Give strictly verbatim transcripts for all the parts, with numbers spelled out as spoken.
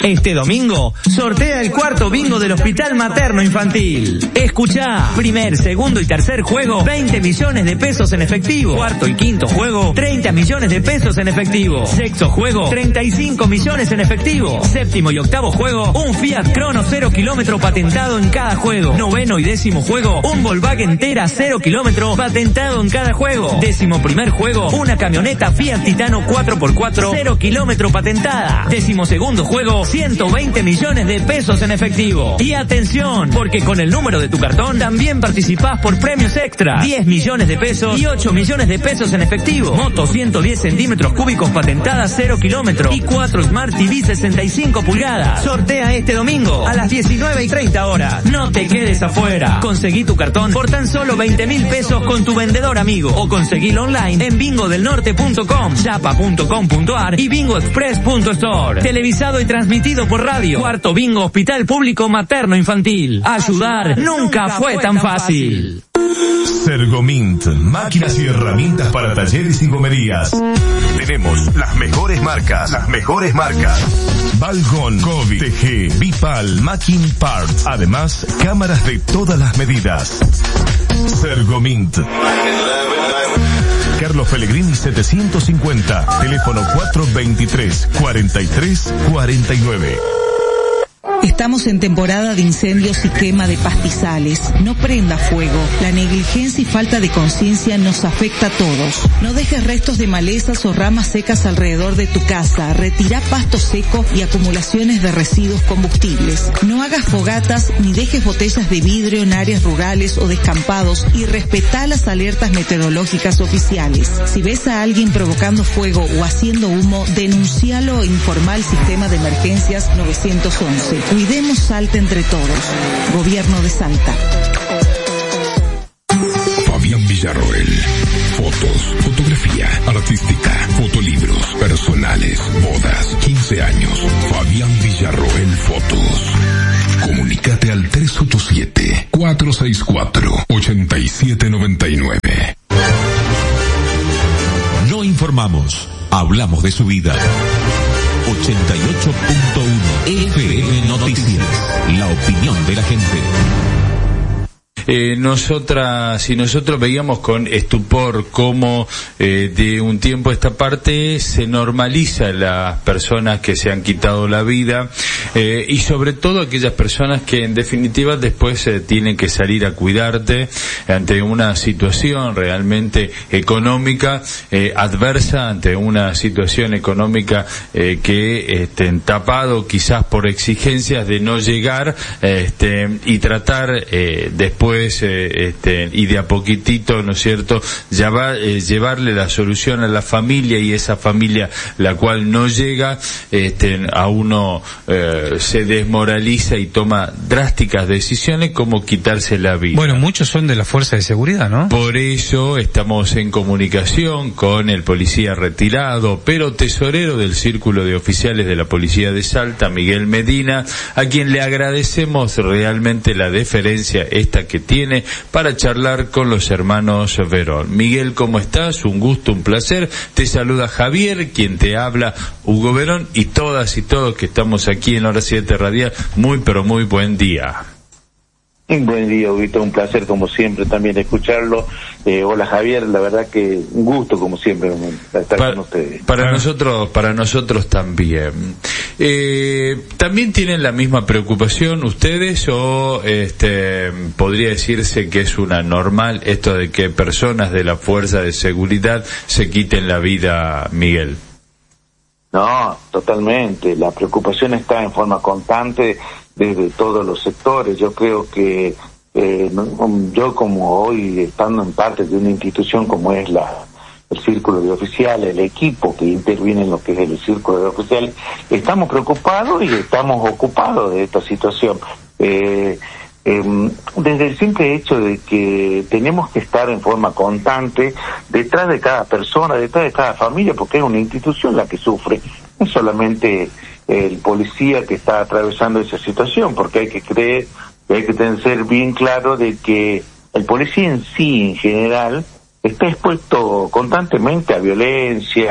Este domingo sortea el cuarto bingo del Hospital Materno Infantil. Escuchá, primer, segundo y tercer juego, veinte millones de pesos en efectivo. Cuarto y quinto juego, treinta millones de pesos en efectivo. Sexto juego, treinta y cinco millones en efectivo. Séptimo y octavo juego, un Fiat Crono cero kilómetro patentado en cada juego. Noveno y décimo juego, un Volkswagen Tera cero kilómetro patentado en cada juego. Décimo primer juego, una camioneta Fiat Titano cuatro por cuatro cero kilómetro patentada. Décimo segundo juego, ciento veinte millones de pesos en efectivo. Y atención, porque con el número de tu cartón también participás por premios extra. diez millones de pesos y ocho millones de pesos en efectivo. Moto ciento diez centímetros cúbicos patentada cero kilómetro. Y cuatro Smart T V sesenta y cinco pulgadas. Sortea este domingo a las diecinueve y treinta horas. No te quedes afuera. Conseguí tu cartón por tan solo veinte mil pesos con tu vendedor amigo. O conseguilo online en bingo del norte punto com, chapa punto com punto ar y bingo express punto store. Televisado y transmitido por radio. Cuarto bingo Hospital Público Materno Infantil. Ayudar nunca fue tan fácil. Sergomint, máquinas y herramientas para talleres y gomerías. Tenemos las mejores marcas, las mejores marcas. Balgon, Kobe, T G, Bipal, Macking Parts. Además, cámaras de todas las medidas. Sergomint. Carlos Pellegrini setecientos cincuenta, teléfono cuatro veintitrés, cuarenta y tres, cuarenta y nueve. Estamos en temporada de incendios y quema de pastizales. No prenda fuego. La negligencia y falta de conciencia nos afecta a todos. No dejes restos de malezas o ramas secas alrededor de tu casa. Retira pasto seco y acumulaciones de residuos combustibles. No hagas fogatas ni dejes botellas de vidrio en áreas rurales o descampados y respetá las alertas meteorológicas oficiales. Si ves a alguien provocando fuego o haciendo humo, denuncialo e informa al sistema de emergencias nueve once. Cuidemos Salta entre todos. Gobierno de Salta. Fabián Villarroel. Fotos, fotografía artística, fotolibros, personales, bodas, quince años. Fabián Villarroel Fotos. Comunícate al tres ocho siete, cuatro seis cuatro, ocho siete nueve nueve. No informamos, hablamos de su vida. ochenta y ocho punto uno F M Noticias, la opinión de la gente. Eh, nosotras y nosotros veíamos con estupor cómo eh, de un tiempo a esta parte se normaliza las personas que se han quitado la vida eh, y sobre todo aquellas personas que en definitiva después eh, tienen que salir a cuidarte ante una situación realmente económica eh, adversa, ante una situación económica eh, que estén tapado quizás por exigencias de no llegar este, y tratar eh, después Eh, este, y de a poquitito, ¿no es cierto?, llevar, eh, llevarle la solución a la familia, y esa familia la cual no llega, este, a uno eh, se desmoraliza y toma drásticas decisiones como quitarse la vida. Bueno, muchos son de la fuerza de seguridad, ¿no? Por eso estamos en comunicación con el policía retirado, pero tesorero del Círculo de Oficiales de la Policía de Salta, Miguel Medina, a quien le agradecemos realmente la deferencia esta que tiene para charlar con los hermanos Verón. Miguel, ¿cómo estás? Un gusto, un placer. Te saluda Javier, quien te habla, Hugo Verón, y todas y todos que estamos aquí en Hora siete Radial. Muy, pero muy buen día. Un buen día, Huguito, un placer como siempre también escucharlo. Eh, hola Javier, la verdad que un gusto como siempre estar para, con ustedes. Para ah. nosotros, para nosotros también. Eh, ¿También tienen la misma preocupación ustedes o este podría decirse que es una normal esto de que personas de la fuerza de seguridad se quiten la vida, Miguel? No, totalmente. La preocupación está en forma constante desde todos los sectores. Yo creo que eh, yo como hoy, estando en parte de una institución como es la el Círculo de Oficiales, el equipo que interviene en lo que es el Círculo de Oficiales, estamos preocupados y estamos ocupados de esta situación. Eh, eh, desde el simple hecho de que tenemos que estar en forma constante detrás de cada persona, detrás de cada familia, porque es una institución la que sufre, no solamente el policía que está atravesando esa situación, porque hay que creer, hay que tener bien claro de que el policía en sí, en general, está expuesto constantemente a violencia,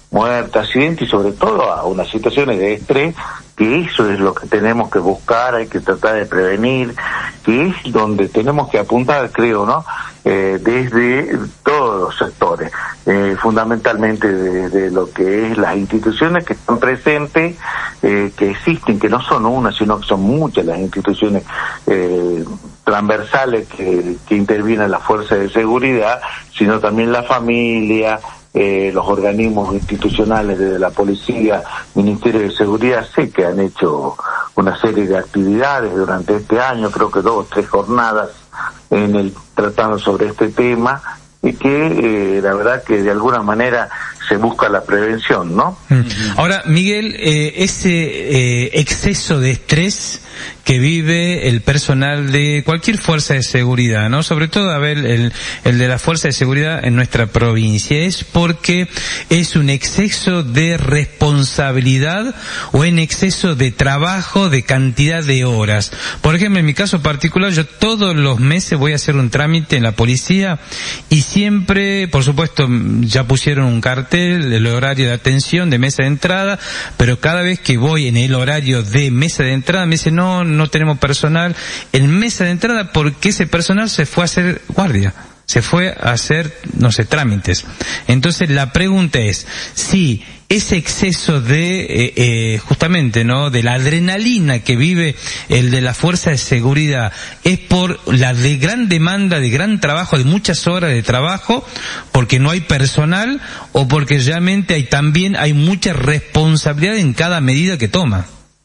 muerte, accidente y sobre todo a unas situaciones de estrés, que eso es lo que tenemos que buscar, hay que tratar de prevenir, que es donde tenemos que apuntar, creo, ¿no? Eh, desde todos los sectores, eh, fundamentalmente desde lo que es las instituciones que están presentes, eh, que existen, que no son una, sino que son muchas las instituciones eh, transversales que, que intervienen en las fuerzas de seguridad, sino también la familia, Eh, los organismos institucionales desde la policía, Ministerio de Seguridad. Sé que han hecho una serie de actividades durante este año, creo que dos o tres jornadas en el tratando sobre este tema, y que eh, la verdad que de alguna manera se busca la prevención, ¿no? Ahora, Miguel, eh, ese eh, exceso de estrés que vive el personal de cualquier fuerza de seguridad, ¿no? Sobre todo, a ver, el, el de la fuerza de seguridad en nuestra provincia, ¿es porque es un exceso de responsabilidad o en exceso de trabajo, de cantidad de horas? Por ejemplo, en mi caso particular, yo todos los meses voy a hacer un trámite en la policía y siempre, por supuesto, ya pusieron un cartel, el horario de atención de mesa de entrada, pero cada vez que voy en el horario de mesa de entrada me dicen, no, no tenemos personal en mesa de entrada porque ese personal se fue a hacer guardia, se fue a hacer, no sé, trámites. Entonces la pregunta es, si ese exceso de, eh, eh, justamente, ¿no?, de la adrenalina que vive el de la fuerza de seguridad es por la de gran demanda, de gran trabajo, de muchas horas de trabajo, porque no hay personal, o porque realmente hay también, hay mucha responsabilidad en cada medida que toma.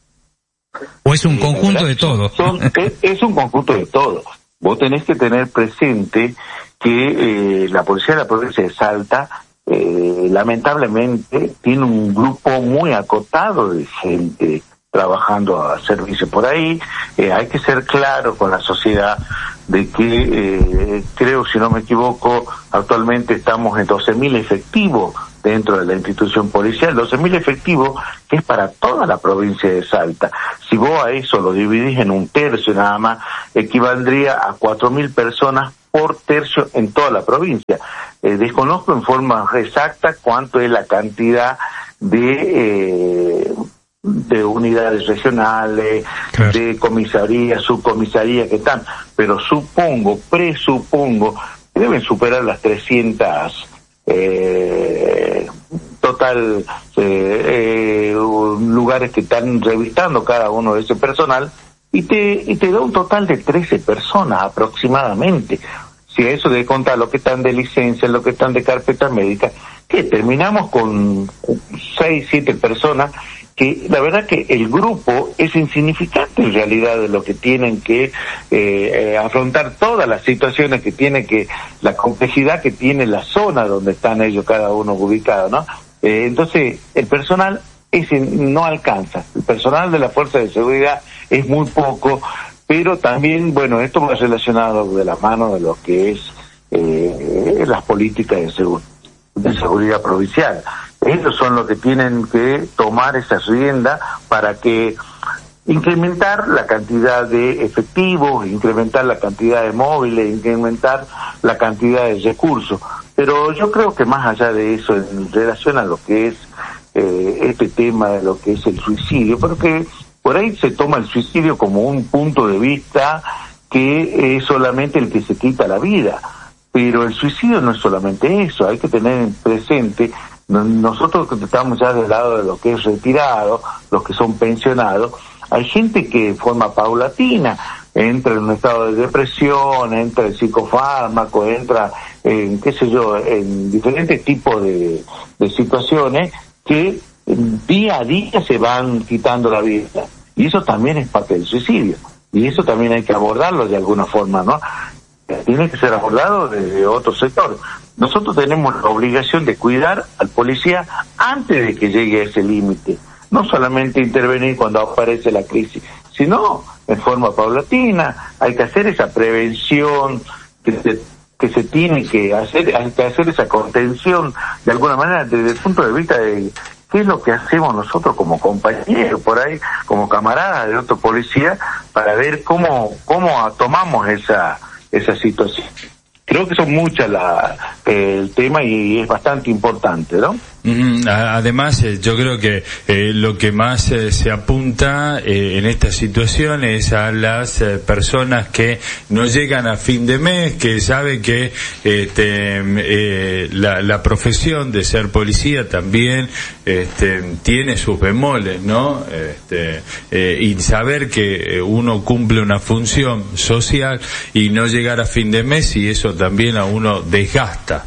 ¿O es un conjunto de todo? Son, es, es un conjunto de todo. Vos tenés que tener presente que eh, la policía de la provincia de Salta eh, lamentablemente tiene un grupo muy acotado de gente trabajando a servicio por ahí. Eh, hay que ser claro con la sociedad de que eh, creo, si no me equivoco, actualmente estamos en doce mil efectivos dentro de la institución policial, doce mil efectivos, que es para toda la provincia de Salta. Si vos a eso lo dividís en un tercio nada más, equivaldría a cuatro mil personas por tercio en toda la provincia. Eh, desconozco en forma exacta cuánto es la cantidad de eh, de unidades regionales, claro, de comisarías, subcomisarías que están, pero supongo, presupongo, que deben superar las trescientas eh, total eh, eh, lugares que están revistando cada uno de ese personal, y te y te da un total de trece personas aproximadamente. Si a eso de contar lo que están de licencia, lo que están de carpeta médica, que terminamos con seis, siete personas, que la verdad que el grupo es insignificante en realidad de lo que tienen que eh, eh, afrontar todas las situaciones que tiene que, la complejidad que tiene la zona donde están ellos cada uno ubicados, ¿no? Eh, entonces, el personal ese no alcanza. El personal de la Fuerza de Seguridad es muy poco, pero también, bueno, esto va relacionado de la mano de lo que es eh, las políticas de, segu- de seguridad provincial. Ellos son los que tienen que tomar esa rienda para que incrementar la cantidad de efectivos, incrementar la cantidad de móviles, incrementar la cantidad de recursos. Pero yo creo que más allá de eso, en relación a lo que es eh, este tema de lo que es el suicidio, porque por ahí se toma el suicidio como un punto de vista que es solamente el que se quita la vida, pero el suicidio no es solamente eso. Hay que tener presente, nosotros que estamos ya del lado de lo que es retirado, los que son pensionados, hay gente que de forma paulatina entra en un estado de depresión, entra en psicofármaco, entra en, qué sé yo, en diferentes tipos de, de situaciones que día a día se van quitando la vida. Y eso también es parte del suicidio. Y eso también hay que abordarlo de alguna forma, ¿no? Tiene que ser abordado desde otro sector. Nosotros tenemos la obligación de cuidar al policía antes de que llegue a ese límite. No solamente intervenir cuando aparece la crisis, sino en forma paulatina. Hay que hacer esa prevención que se, que se tiene que hacer, hay que hacer esa contención de alguna manera desde el punto de vista de qué es lo que hacemos nosotros como compañeros por ahí, como camaradas de otro policía, para ver cómo cómo tomamos esa esa situación. Creo que son muchas la, eh, el tema y es bastante importante, ¿no? Mm, además, eh, yo creo que eh, lo que más eh, se apunta eh, en esta situación es a las eh, personas que no llegan a fin de mes, que saben que este, eh, la, la profesión de ser policía también este, tiene sus bemoles, ¿no? Este, eh, y saber que uno cumple una función social y no llegar a fin de mes, y eso también a uno desgasta.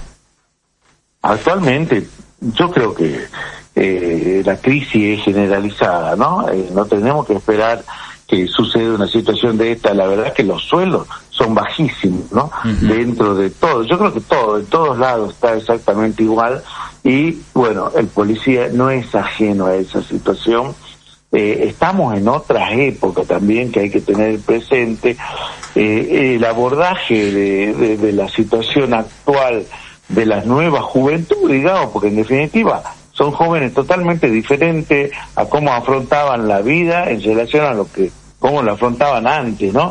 Actualmente yo creo que eh, la crisis es generalizada, ¿no? Eh, no tenemos que esperar que suceda una situación de esta. La verdad que los sueldos son bajísimos, ¿no? Uh-huh. Dentro de todo, yo creo que todo, en todos lados está exactamente igual, y bueno, el policía no es ajeno a esa situación. Eh, estamos en otras épocas también que hay que tener presente. Eh, el abordaje de, de, de la situación actual de las nuevas juventudes, digamos, porque en definitiva son jóvenes totalmente diferentes a cómo afrontaban la vida en relación a lo que, cómo lo afrontaban antes, ¿no?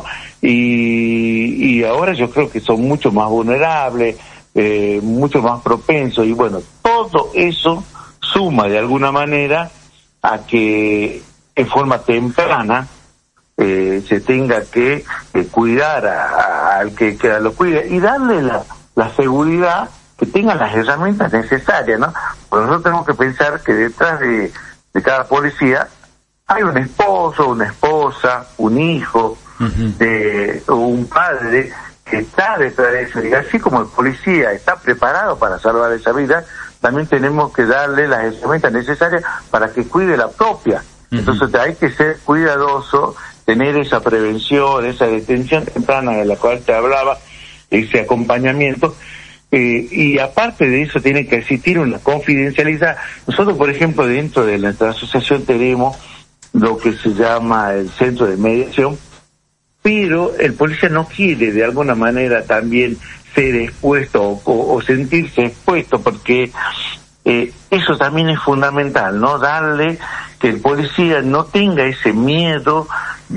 Y, y ahora yo creo que son mucho más vulnerables, eh, mucho más propensos, y bueno, todo eso suma de alguna manera a que en forma temprana eh, se tenga que eh, cuidar al que, que lo cuide y darle la, la seguridad, que tengan las herramientas necesarias, ¿no? Porque nosotros tenemos que pensar que detrás de, de cada policía hay un esposo, una esposa, un hijo, uh-huh. de, o un padre que está detrás de eso. Y así como el policía está preparado para salvar esa vida, también tenemos que darle las herramientas necesarias para que cuide la propia. Uh-huh. Entonces hay que ser cuidadoso, tener esa prevención, esa detención temprana de la cual te hablaba, ese acompañamiento. Eh, y aparte de eso tiene que existir una confidencialidad. Nosotros, por ejemplo, dentro de nuestra asociación tenemos lo que se llama el centro de mediación, pero el policía no quiere de alguna manera también ser expuesto o, o, o sentirse expuesto, porque eh, eso también es fundamental, ¿no? Darle que el policía no tenga ese miedo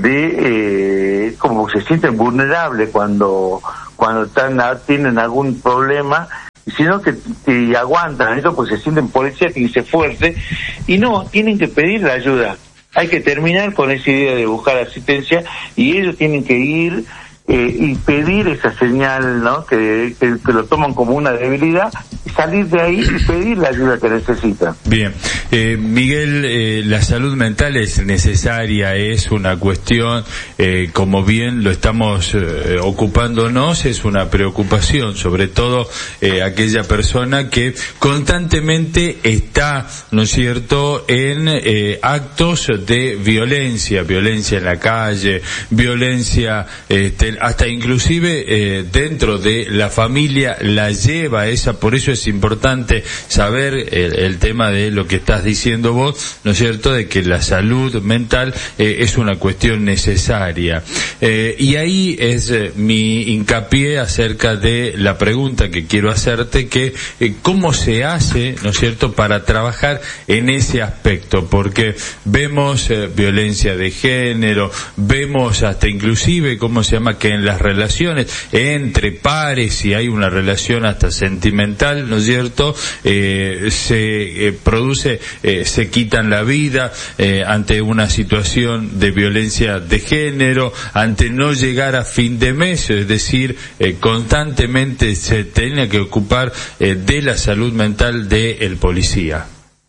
de eh, como se sienten vulnerables cuando cuando están tienen algún problema, sino que, que aguantan eso, pues se sienten policías y se fuertes, y no, tienen que pedir la ayuda. Hay que terminar con esa idea de buscar asistencia, y ellos tienen que ir eh, y pedir esa señal, ¿no? Que, que, que lo toman como una debilidad, salir de ahí y pedir la ayuda que necesitan. Bien, eh, Miguel, eh, la salud mental es necesaria, es una cuestión, eh, como bien lo estamos eh, ocupándonos, es una preocupación, sobre todo eh, aquella persona que constantemente está, ¿no es cierto?, en eh, actos de violencia, violencia en la calle, violencia, este, hasta inclusive eh, dentro de la familia la lleva esa, por eso es importante saber el, el tema de lo que estás diciendo vos, ¿no es cierto?, de que la salud mental eh, es una cuestión necesaria. Eh, y ahí es eh, mi hincapié acerca de la pregunta que quiero hacerte, que eh, cómo se hace, ¿no es cierto?, para trabajar en ese aspecto, porque vemos eh, violencia de género, vemos hasta inclusive, ¿cómo se llama?, que en las relaciones entre pares, si hay una relación hasta sentimental, ¿no es cierto?, eh, se eh, produce, eh, se quitan la vida eh, ante una situación de violencia de género, ante no llegar a fin de mes, es decir, eh, constantemente se tiene que ocupar eh, de la salud mental del policía.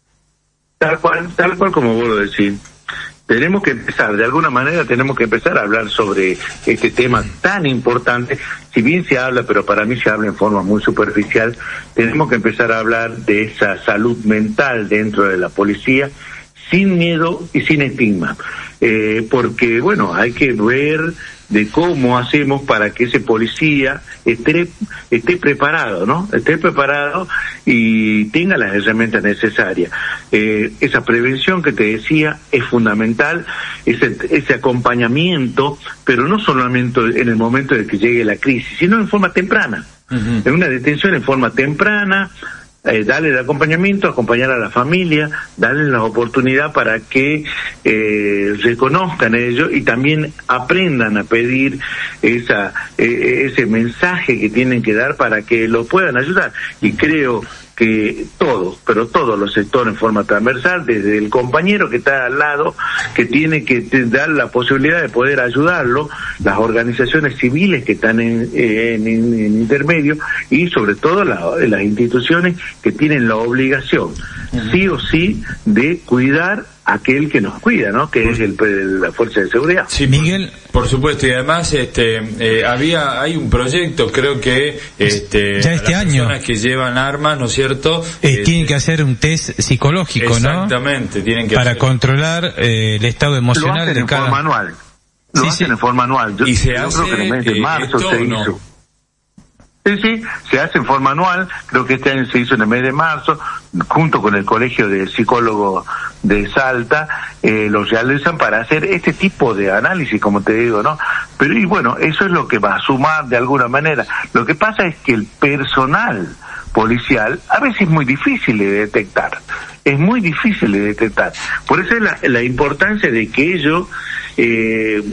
Tal cual, tal cual como vos lo decís. Tenemos que empezar, de alguna manera tenemos que empezar a hablar sobre este tema tan importante. Si bien se habla, pero para mí se habla en forma muy superficial, tenemos que empezar a hablar de esa salud mental dentro de la policía, sin miedo y sin estigma. Eh, porque, bueno, hay que ver de cómo hacemos para que ese policía esté, esté preparado, ¿no? Esté preparado y tenga las herramientas necesarias. Eh, esa prevención que te decía es fundamental, ese, ese acompañamiento, pero no solamente en el momento de que llegue la crisis, sino en forma temprana. Uh-huh. En una detención en forma temprana, Eh, darle el acompañamiento, acompañar a la familia, darle la oportunidad para que eh, reconozcan ello y también aprendan a pedir esa eh, ese mensaje que tienen que dar para que lo puedan ayudar. Y creo que todos, pero todos los sectores en forma transversal, desde el compañero que está al lado, que tiene que dar la posibilidad de poder ayudarlo, las organizaciones civiles que están en, en, en, en intermedio, y sobre todo la, las instituciones que tienen la obligación, uh-huh. sí o sí, de cuidar a aquel que nos cuida, ¿no? Que es el, el, la fuerza de seguridad. Sí, Miguel, por supuesto, y además este eh, había hay un proyecto, creo que este ya este las año personas que llevan armas, ¿no es cierto? Eh, este, tienen que hacer un test psicológico, exactamente, ¿no? Tienen que para hacer... controlar eh, el estado emocional lo hacen de en cada forma anual. Lo sí, hacen sí. en forma anual. Yo, y se yo hace creo que en el mes de eh, marzo esto, se no. hizo. Sí, sí, se hace en forma anual, creo que este año se hizo en el mes de marzo, junto con el Colegio de Psicólogos de Salta, eh, los realizan para hacer este tipo de análisis, como te digo, ¿no? Pero y bueno, eso es lo que va a sumar de alguna manera. Lo que pasa es que el personal policial a veces es muy difícil de detectar, es muy difícil de detectar. Por eso es la, la importancia de que ellos eh,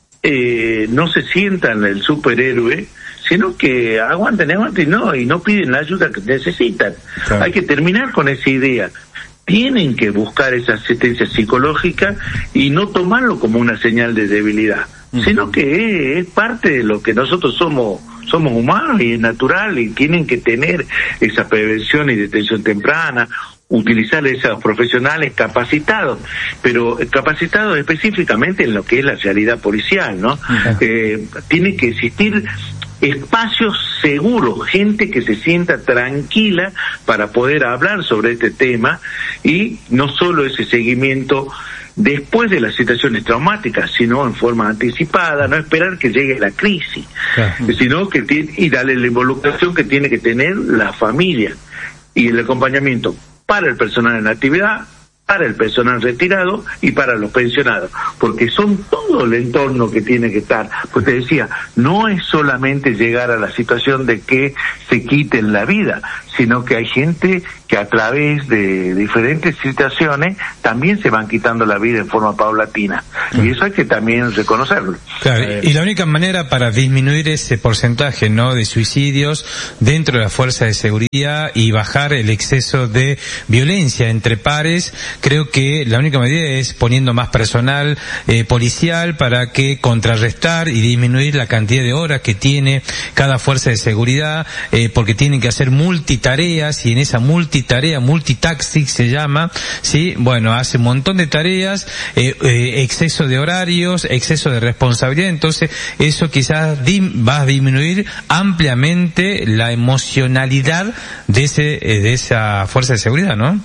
eh, no se sientan el superhéroe, sino que aguanten, aguanten, no, y no piden la ayuda que necesitan. Claro. Hay que terminar con esa idea. Tienen que buscar esa asistencia psicológica y no tomarlo como una señal de debilidad, uh-huh. sino que es, es parte de lo que nosotros somos, somos humanos y es natural, y tienen que tener esa prevención y detención temprana, utilizar esos profesionales capacitados, pero capacitados específicamente en lo que es la realidad policial, ¿no? Uh-huh. Eh, tiene que existir espacios seguros, gente que se sienta tranquila para poder hablar sobre este tema, y no solo ese seguimiento después de las situaciones traumáticas, sino en forma anticipada, no esperar que llegue la crisis, claro. sino que tiene, y darle la involucración que tiene que tener la familia y el acompañamiento para el personal en actividad, para el personal retirado y para los pensionados, porque son todo el entorno que tiene que estar. Pues te decía, no es solamente llegar a la situación de que se quiten la vida, sino que hay gente que a través de diferentes situaciones también se van quitando la vida en forma paulatina, y eso hay que también reconocerlo. Claro, y la única manera para disminuir ese porcentaje, ¿no?, de suicidios dentro de la fuerza de seguridad y bajar el exceso de violencia entre pares, creo que la única medida es poniendo más personal eh, policial para que contrarrestar y disminuir la cantidad de horas que tiene cada fuerza de seguridad, eh, porque tienen que hacer multitareas, y en esa multitarea, multitasking se llama, sí, bueno, hace un montón de tareas, eh, eh, exceso de horarios, exceso de responsabilidad, entonces eso quizás dim, va a disminuir ampliamente la emocionalidad de ese eh, de esa fuerza de seguridad, ¿no?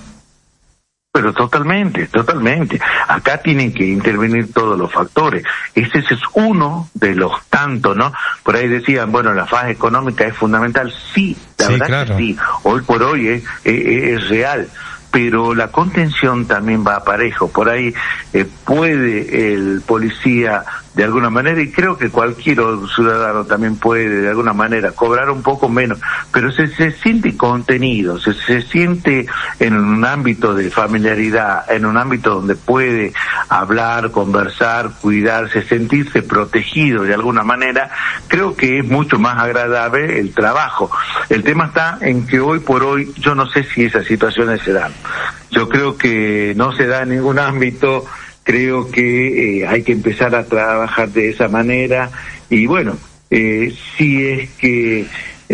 Pero totalmente, totalmente. Acá tienen que intervenir todos los factores. Ese es uno de los tantos, ¿no? Por ahí decían, bueno, la fase económica es fundamental. Sí, la sí, verdad claro. que sí. Hoy por hoy es, es, es real. Pero la contención también va a parejo. Por ahí eh, puede el policía de alguna manera, y creo que cualquier ciudadano también puede de alguna manera cobrar un poco menos, pero se, se siente contenido, se, se siente en un ámbito de familiaridad, en un ámbito donde puede hablar, conversar, cuidarse, sentirse protegido de alguna manera. Creo que es mucho más agradable el trabajo. El tema está en que hoy por hoy yo no sé si esas situaciones se dan. Yo creo que no se da en ningún ámbito. Creo que eh, hay que empezar a trabajar de esa manera, y bueno, eh, si es que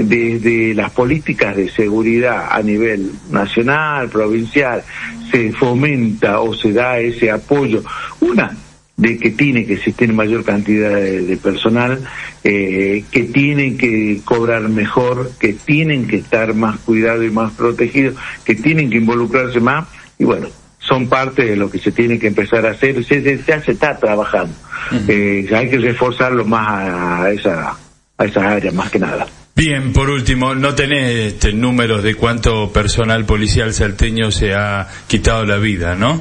desde las políticas de seguridad a nivel nacional, provincial, se fomenta o se da ese apoyo, una, de que tiene que existir mayor cantidad de, de personal, eh, que tienen que cobrar mejor, que tienen que estar más cuidados y más protegidos, que tienen que involucrarse más, y bueno, son parte de lo que se tiene que empezar a hacer, se, se, ya se está trabajando. Uh-huh. Eh, hay que reforzarlo más a esa, a esa área, más que nada. Bien, por último, ¿no tenés este, números de cuánto personal policial salteño se ha quitado la vida, no?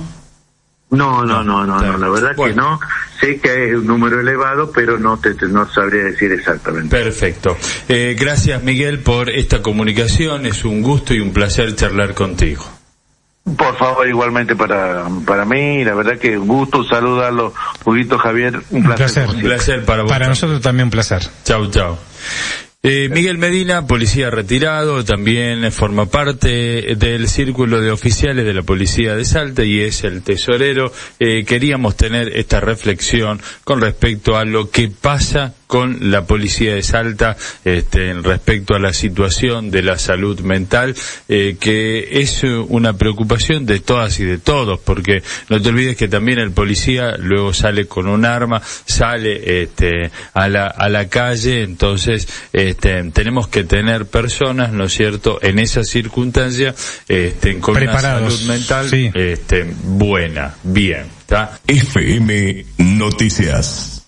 No, no, no, no, no, la verdad bueno. que no. Sé que es un número elevado, pero no te, te no sabría decir exactamente. Perfecto. Eh, gracias, Miguel, por esta comunicación. Es un gusto y un placer charlar contigo. Por favor, igualmente para para mí, la verdad que un gusto saludarlo, Huguito, Javier, un placer. Un placer, un placer para vos. Para nosotros también un placer. Chau, chau. Eh, Miguel Medina, policía retirado, también forma parte del círculo de oficiales de la policía de Salta y es el tesorero. Eh, queríamos tener esta reflexión con respecto a lo que pasa con la policía de Salta, este, respecto a la situación de la salud mental, eh, que es una preocupación de todas y de todos, porque no te olvides que también el policía luego sale con un arma, sale este, a la a la calle, entonces este, tenemos que tener personas, ¿no es cierto?, en esa circunstancia, este, con preparados, una salud mental sí. este, buena, bien, ¿está? F M Noticias.